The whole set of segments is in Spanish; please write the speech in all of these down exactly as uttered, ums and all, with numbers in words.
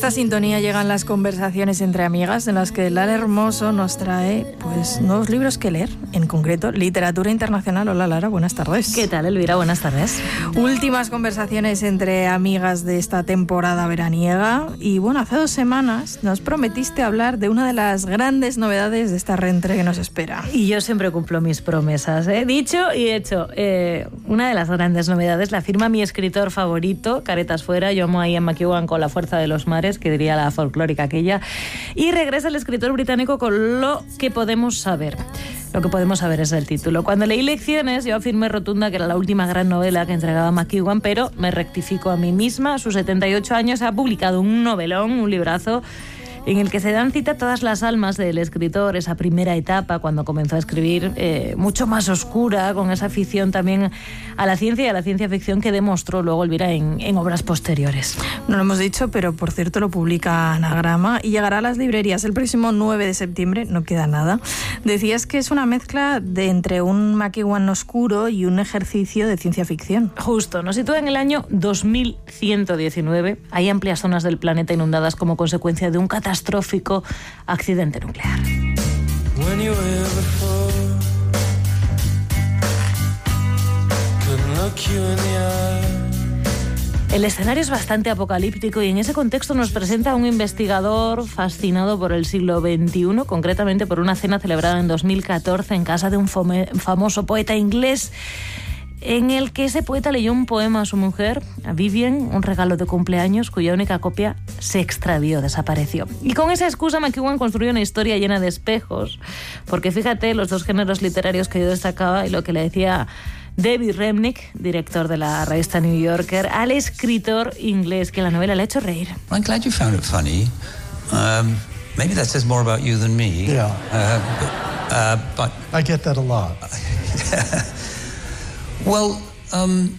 esta sintonía llegan las conversaciones entre amigas en las que Lara Hermoso nos trae pues nuevos libros que leer, en concreto literatura internacional. Hola Lara, buenas tardes. ¿Qué tal, Elvira? Buenas tardes. Últimas conversaciones entre amigas de esta temporada veraniega y bueno, hace dos semanas nos prometiste hablar de una de las grandes novedades de esta reentré que nos espera. Y yo siempre cumplo mis promesas, ¿eh? Dicho y hecho. Eh, una de las grandes novedades la firma mi escritor favorito, caretas fuera, yo amo a Ian McEwan con La fuerza de los mares, que diría la folclórica aquella, y regresa el escritor británico con Lo que podemos saber. Lo que podemos saber es el título. Cuando leí Lecciones, yo afirmé rotunda que era la última gran novela que entregaba McEwan, pero me rectifico a mí misma. A sus setenta y ocho años ha publicado un novelón, un librazo, en el que se dan cita todas las almas del escritor, esa primera etapa cuando comenzó a escribir, eh, mucho más oscura, con esa afición también a la ciencia y a la ciencia ficción que demostró luego Elvira en, en obras posteriores. No lo hemos dicho, pero por cierto lo publica Anagrama y llegará a las librerías el próximo nueve de septiembre, no queda nada. Decías que es una mezcla de entre un McEwan oscuro y un ejercicio de ciencia ficción. Justo, nos sitúa en el año dos mil ciento diecinueve. Hay amplias zonas del planeta inundadas como consecuencia de un catastrófico catastrófico accidente nuclear. El escenario es bastante apocalíptico y en ese contexto nos presenta a un investigador fascinado por el siglo veintiuno, concretamente por una cena celebrada en dos mil catorce en casa de un famoso poeta inglés, en el que ese poeta leyó un poema a su mujer, a Vivian, un regalo de cumpleaños cuya única copia se extravió, desapareció. Y con esa excusa McEwan construyó una historia llena de espejos, porque fíjate los dos géneros literarios que yo destacaba y lo que le decía David Remnick, director de la revista New Yorker, al escritor inglés, que la novela le ha hecho reír. I'm glad you found it funny. Um, maybe that says more about you than me. Yeah. Uh, but, uh, but I get that a lot. Well, um,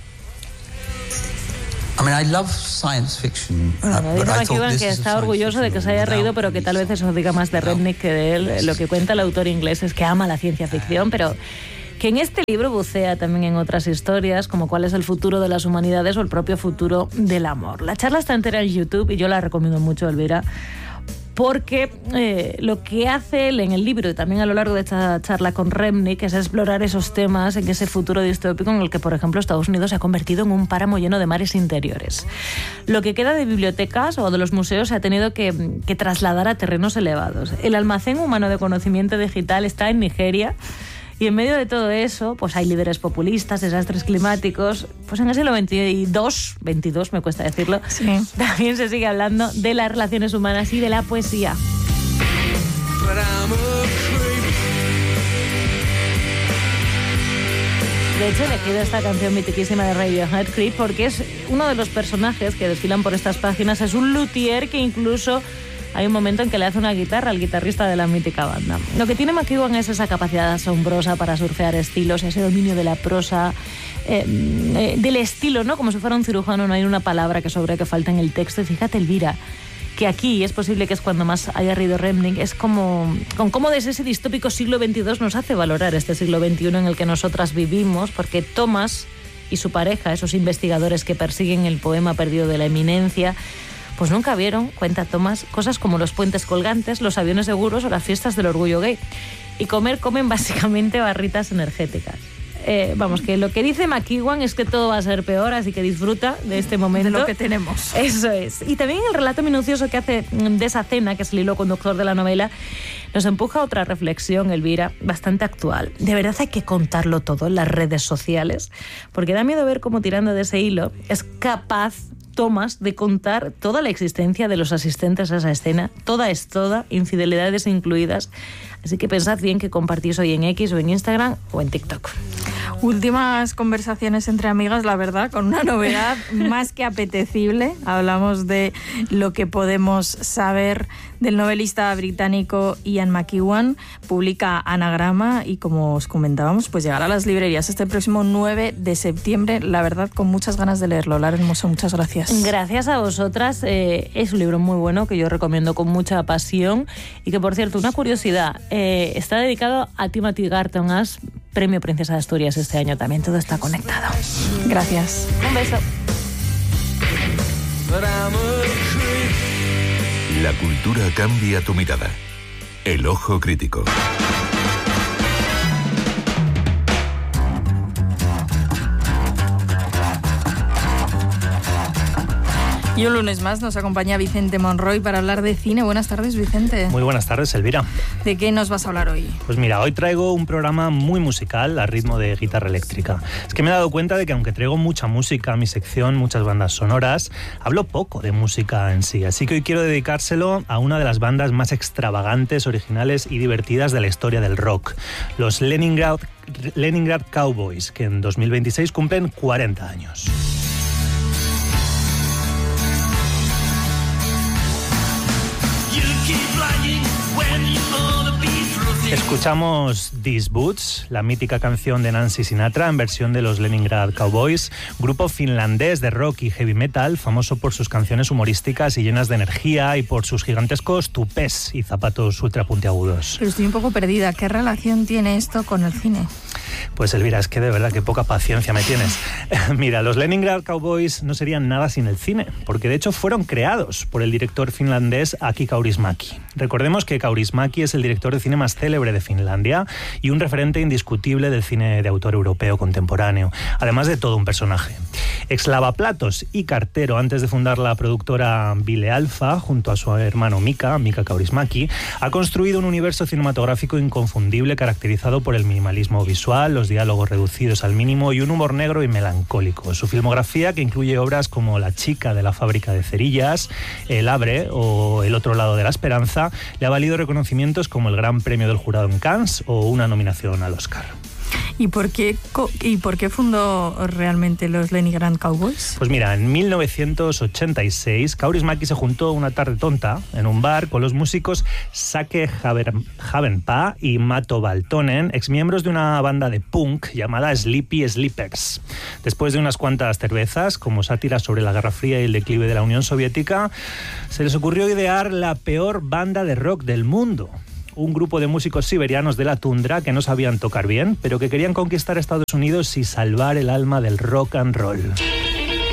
I mean, I love science fiction. Bueno, uh, dice McEwan que está orgulloso de que se haya reído, pero que tal vez eso diga más de Remnick que de él. Lo que cuenta el autor inglés es que ama la ciencia ficción, pero que en este libro bucea también en otras historias, como cuál es el futuro de las humanidades o el propio futuro del amor. La charla está entera en YouTube y yo la recomiendo mucho, Elvira, porque eh, lo que hace él en el libro y también a lo largo de esta charla con Remnick es explorar esos temas en ese futuro distópico en el que, por ejemplo, Estados Unidos se ha convertido en un páramo lleno de mares interiores. Lo que queda de bibliotecas o de los museos se ha tenido que, que trasladar a terrenos elevados. El almacén humano de conocimiento digital está en Nigeria. Y en medio de todo eso, pues hay líderes populistas, desastres climáticos. Pues en el siglo veintidós, veintidós me cuesta decirlo, sí, también se sigue hablando de las relaciones humanas y de la poesía. De hecho, he elegido esta canción mitiquísima de Radiohead, Creep, porque es uno de los personajes que desfilan por estas páginas. Es un luthier que incluso hay un momento en que le hace una guitarra al guitarrista de la mítica banda. Lo que tiene McEwan es esa capacidad asombrosa para surfear estilos, ese dominio de la prosa, eh, eh, del estilo, ¿no? Como si fuera un cirujano, no hay una palabra que sobre que falta en el texto. Y fíjate, Elvira, que aquí es posible que es cuando más haya reído Remnick, es como con cómo desde ese distópico siglo veintidós nos hace valorar este siglo veintiuno en el que nosotras vivimos, porque Thomas y su pareja, esos investigadores que persiguen el poema perdido de la eminencia, pues nunca vieron, cuenta Thomas, cosas como los puentes colgantes, los aviones seguros o las fiestas del orgullo gay. Y comer, comen básicamente barritas energéticas. Eh, vamos, que lo que dice McEwan es que todo va a ser peor, así que disfruta de este momento. De lo que tenemos. Eso es. Y también el relato minucioso que hace de esa cena, que es el hilo conductor de la novela, nos empuja a otra reflexión, Elvira, bastante actual. De verdad hay que contarlo todo en las redes sociales, porque da miedo ver cómo tirando de ese hilo es capaz Thomas de contar toda la existencia de los asistentes a esa escena. Toda es toda, infidelidades incluidas. Así que pensad bien que compartís hoy en X o en Instagram o en TikTok. Últimas conversaciones entre amigas, la verdad, con una novedad más que apetecible. Hablamos de lo que podemos saber del novelista británico Ian McEwan. Publica Anagrama y, como os comentábamos, pues llegará a las librerías este próximo nueve de septiembre. La verdad, con muchas ganas de leerlo. Lara Hermoso, muchas gracias. Gracias a vosotras. Eh, es un libro muy bueno que yo recomiendo con mucha pasión y que, por cierto, una curiosidad, eh, está dedicado a Timothy Garton Ash, Premio Princesa de Asturias este año también. Todo está conectado. Gracias. Un beso. But I'm a creep. La cultura cambia tu mirada. El ojo crítico. Y un lunes más nos acompaña Vicente Monroy para hablar de cine. Buenas tardes, Vicente. Muy buenas tardes, Elvira. ¿De qué nos vas a hablar hoy? Pues mira, hoy traigo un programa muy musical a ritmo de guitarra eléctrica. Es que me he dado cuenta de que aunque traigo mucha música a mi sección, muchas bandas sonoras, hablo poco de música en sí. Así que hoy quiero dedicárselo a una de las bandas más extravagantes, originales y divertidas de la historia del rock. Los Leningrad, Leningrad Cowboys, que en dos mil veintiséis cumplen cuarenta años. Escuchamos These Boots, la mítica canción de Nancy Sinatra en versión de los Leningrad Cowboys, grupo finlandés de rock y heavy metal, famoso por sus canciones humorísticas y llenas de energía y por sus gigantescos tupés y zapatos ultrapuntiagudos. Pero estoy un poco perdida. ¿Qué relación tiene esto con el cine? Pues Elvira, es que de verdad que poca paciencia me tienes. Mira, los Leningrad Cowboys no serían nada sin el cine, porque de hecho fueron creados por el director finlandés Aki Kaurismäki. Recordemos que Kaurismäki es el director de cine más célebre de Finlandia y un referente indiscutible del cine de autor europeo contemporáneo, además de todo un personaje. Ex lavaplatos y cartero antes de fundar la productora Ville Alfa, junto a su hermano Mika, Mika Kaurismäki, ha construido un universo cinematográfico inconfundible caracterizado por el minimalismo visual, los diálogos reducidos al mínimo y un humor negro y melancólico. Su filmografía, que incluye obras como La chica de la fábrica de cerillas, El Abre o El otro lado de la esperanza, le ha valido reconocimientos como el Gran Premio del Jurado en Cannes o una nominación al Oscar. ¿Y por qué, ¿Y por qué fundó realmente los Leningrad Cowboys? Pues mira, en mil novecientos ochenta y seis, Kaurismäki se juntó una tarde tonta en un bar con los músicos Sake Havenpää y Mato Valtonen, exmiembros de una banda de punk llamada Sleepy Sleepers. Después de unas cuantas cervezas, como sátira sobre la Guerra Fría y el declive de la Unión Soviética, se les ocurrió idear la peor banda de rock del mundo. Un grupo de músicos siberianos de la tundra que no sabían tocar bien, pero que querían conquistar Estados Unidos y salvar el alma del rock and roll.